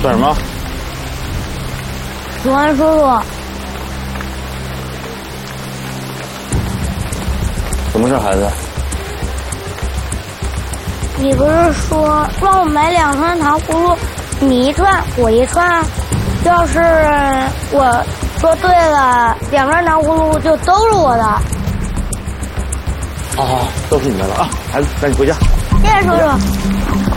算什么？ 祖安叔叔， 什么事，孩子？ 你不是说让我买2串糖葫芦，你1串，我1串？要是我说对了，2串糖葫芦就都是我的。 好，都是你的了啊！孩子，赶紧回家。 谢谢叔叔。